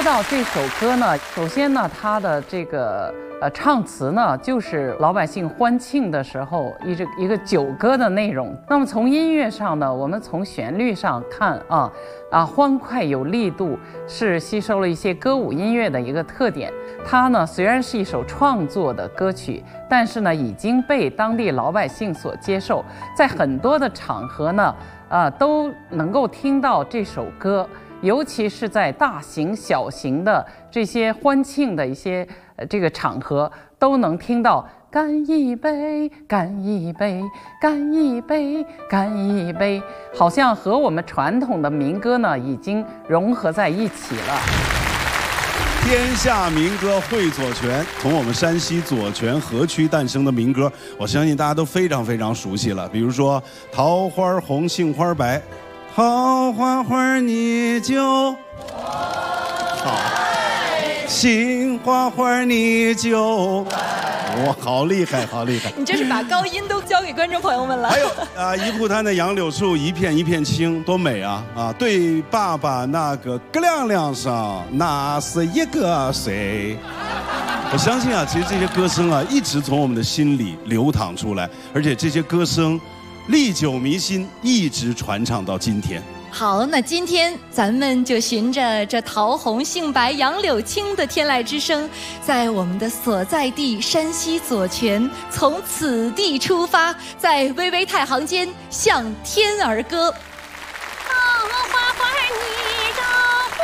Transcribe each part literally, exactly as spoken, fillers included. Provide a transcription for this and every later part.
到这首歌呢，首先呢，它的这个呃唱词呢，就是老百姓欢庆的时候一这一个酒歌的内容。那么从音乐上呢，我们从旋律上看啊啊，欢快有力度，是吸收了一些歌舞音乐的一个特点。它呢虽然是一首创作的歌曲，但是呢已经被当地老百姓所接受，在很多的场合呢，啊都能够听到这首歌。尤其是在大型、小型的这些欢庆的一些呃这个场合，都能听到“干一杯，干一杯，干一杯，干一杯”，好像和我们传统的民歌呢已经融合在一起了。 天下民歌会左权，从我们山西左权河区诞生的民歌，我相信大家都非常非常熟悉了。比如说“桃花红，杏花白”。桃花花你就好，杏花花你就哇，好厉害，好厉害！ 你这是把高音都交给观众朋友们了。 还有啊，一铺摊的杨柳树，一片一片青，多美啊！啊，对爸爸那个咯亮亮声，那是一个谁？我相信啊，其实这些歌声啊，一直从我们的心里流淌出来，而且这些歌声历久弥新，一直传唱到今天。 好，那今天咱们就循着这桃红杏白杨柳青的天籁之声，在我们的所在地山西左权，从此地出发，在巍巍太行间向天而歌。 桃花花你着火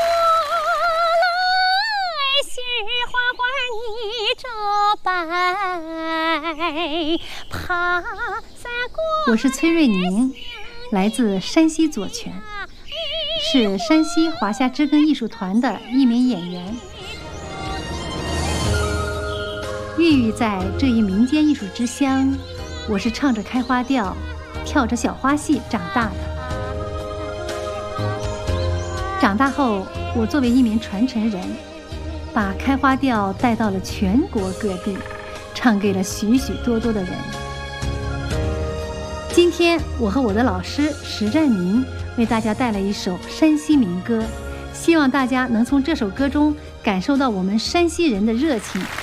来，杏花花你着白，爬山过。 我是崔瑞宁，来自山西左权，是山西华夏知更艺术团的一名演员。孕育在这一民间艺术之乡，我是唱着开花调，跳着小花戏长大的。长大后，我作为一名传承人，把开花调带到了全国各地，唱给了许许多多的人。今天我和我的老师石占明为大家带来一首山西民歌，希望大家能从这首歌中感受到我们山西人的热情